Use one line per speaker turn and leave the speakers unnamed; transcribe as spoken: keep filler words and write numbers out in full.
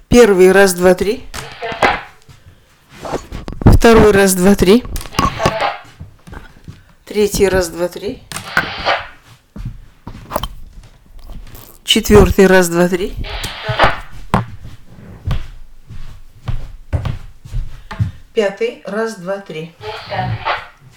Первый раз, два, три. Второй раз, два, три. Третий раз, два, три. Четвертый раз, два, три. Пятый раз, два, три.